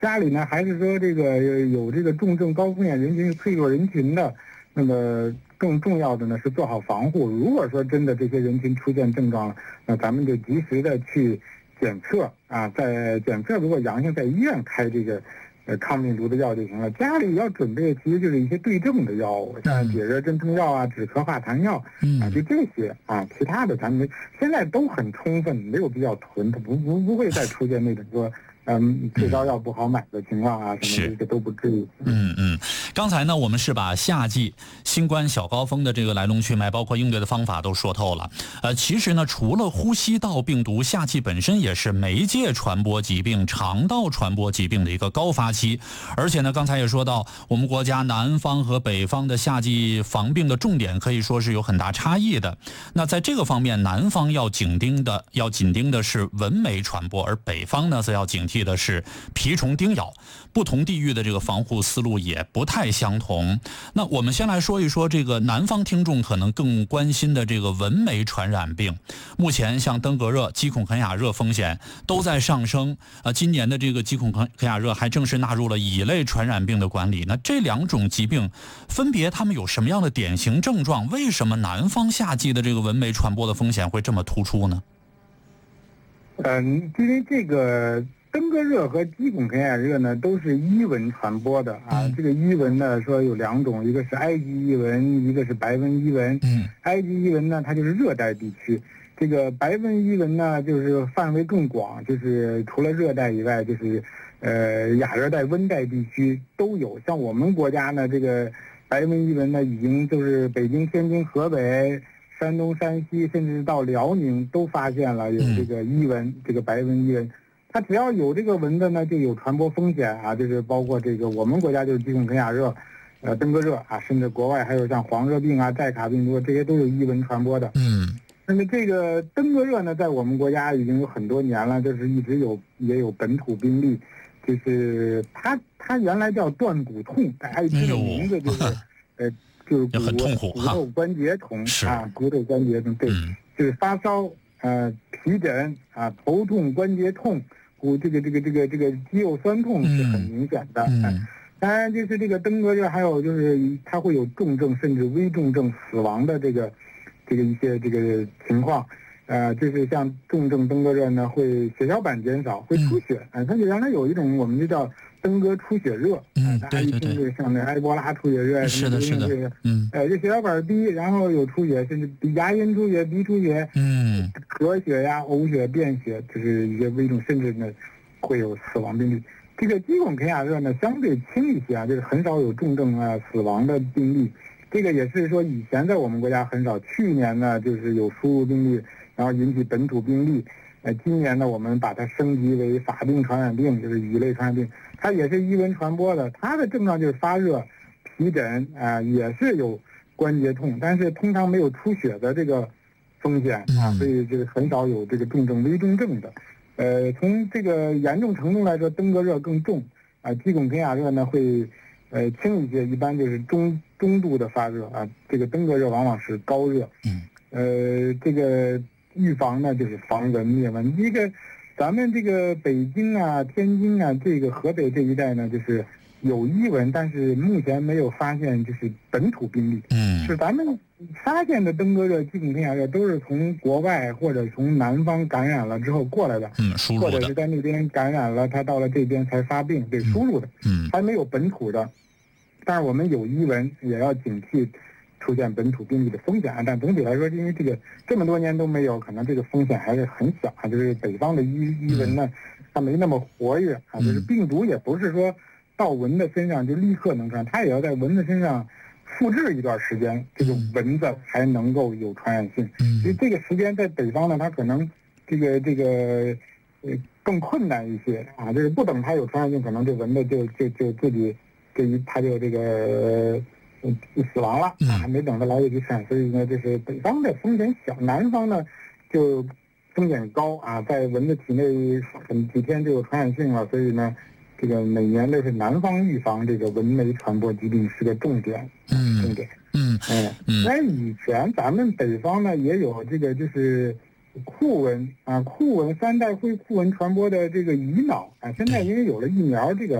家里呢还是说这个有这个重症高风险人群、脆弱人群的，那么更重要的呢是做好防护。如果说真的这些人群出现症状了，那咱们就及时的去检测啊，在检测如果阳性，在医院开这个抗病毒的药就行了。家里要准备其实就是一些对症的药物，像解热镇痛药啊、止咳化痰药啊，就这些啊，其他的咱们现在都很充分，没有必要囤，它不会再出现那种说退烧药不好买的情况啊，什么这个都不至于。 刚才呢，我们是把夏季新冠小高峰的这个来龙去脉，包括应对的方法都说透了。其实呢，除了呼吸道病毒，夏季本身也是媒介传播疾病、肠道传播疾病的一个高发期。而且呢，刚才也说到，我们国家南方和北方的夏季防病的重点可以说是有很大差异的。那在这个方面，南方要紧盯的是蚊媒传播，而北方呢则要警惕的是蜱虫叮咬。不同地域的这个防护思路也不太相同。那我们先来说一说这个南方听众可能更关心的这个蚊媒传染病。目前像登革热、鸡孔肯亚热风险都在上升。今年的这个鸡孔肯亚热还正式纳入了乙类传染病的管理。那这两种疾病分别它们有什么样的典型症状？为什么南方夏季的这个蚊媒传播的风险会这么突出呢？ 因为这个登革热和鸡孔肯亚热呢都是伊蚊传播的啊。这个伊蚊呢说有两种，一个是埃及伊蚊，一个是白纹伊蚊。埃及伊蚊呢它就是热带地区，这个白纹伊蚊呢就是范围更广，就是除了热带以外，就是亚热带、温带地区都有。像我们国家呢，这个白纹伊蚊呢已经就是北京、天津、河北、山东、山西，甚至到辽宁都发现了有这个伊蚊，这个白纹伊蚊。它只要有这个蚊子呢，就有传播风险啊，就是包括这个我们国家就是鸡孔肯亚热、登革热啊，甚至国外还有像黄热病啊、寨卡病毒，这些都有伊蚊传播的。那么这个登革热呢，在我们国家已经有很多年了，就是一直也有本土病例，就是它原来叫断骨痛，它这个名字就是就是骨头关节痛啊，骨头关节痛，对，就是发烧、皮疹啊、头痛、关节痛。这个肌肉酸痛是很明显的。当然就是这个登革热，还有就是它会有重症甚至危重症死亡的这个一些这个情况。就是像重症登革热呢，会血小板减少，会出血。它原来有一种我们就叫登革出血热。大家一听就是像那埃博拉出血热什么的。是的。这血小板低，然后有出血，甚至牙龈出血、鼻出血。咳血呀、呕血、便血，就是一些危重，甚至呢会有死亡病例。这个鸡孔肯亚热呢相对轻一些啊，就是很少有重症死亡的病例。这个也是说以前在我们国家很少，去年呢就是有输入病例，然后引起本土病例。今年呢我们把它升级为法定传染病，就是乙类传染病，它也是伊蚊传播的。它的症状就是发热、皮疹也是有关节痛，但是通常没有出血的这个风险啊，所以这个很少有这个重症、危重症的。从这个严重程度来说，登革热更重啊，鸡孔肯亚热呢会轻一些，一般就是中度的发热啊。这个登革热往往是高热。这个预防呢就是防蚊灭蚊。这个咱们这个北京啊、天津啊、这个河北这一带呢，就是有伊蚊，但是目前没有发现就是本土病例。是咱们发现的登革热、鸡孔肯亚热都是从国外或者从南方感染了之后过来的。输入的，或者是在那边感染了，他到了这边才发病，对，输入的。还没有本土的。但是我们有伊蚊，也要警惕出现本土病例的风险。但总体来说，因为这个这么多年都没有，可能这个风险还是很小啊。就是北方的伊蚊呢，它没那么活跃啊。就是病毒也不是说到蚊子身上就立刻能传，它也要在蚊子身上复制一段时间，这个蚊子才能够有传染性。所以这个时间在北方呢，它可能这个更困难一些啊。就是不等它有传染性，可能这蚊子就自己它就这个死亡了啊，还没等它来得及传染。所以呢，就是北方的风险小，南方呢就风险高啊，在蚊子体内几天就有传染性了。所以呢，这个每年都是南方预防这个蚊媒传播疾病是个重点。重点。那以前咱们北方呢也有这个就是库蚊3代会库蚊传播的这个乙脑啊，现在因为有了疫苗，这个